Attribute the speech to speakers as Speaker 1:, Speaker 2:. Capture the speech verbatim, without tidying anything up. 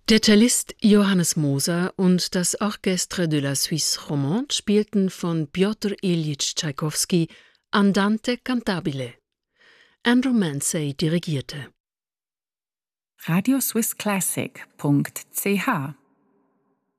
Speaker 1: Der Cellist Johannes Moser und das Orchestre de la Suisse Romande spielten von Pjotr Iljitsch Tschaikowski Andante cantabile. Andrew Mansey dirigierte.
Speaker 2: radioswissclassic punkt c h